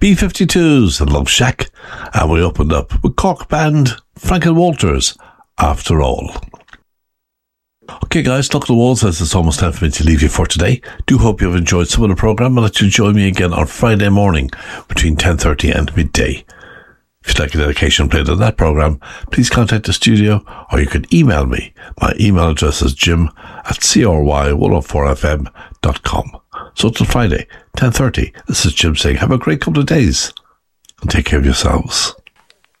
B-52s and Love Shack, and we opened up with Cork band Frank and Walters, After All. Okay guys, look at the walls as it's almost time for me to leave you for today. Do hope you've enjoyed some of the programme and that you join me again on Friday morning between 10:30 and midday. If you'd like a dedication played on that programme, please contact the studio or you can email me. My email address is jim@cry104fm.com. So till Friday, 10:30, this is Jim saying have a great couple of days and take care of yourselves.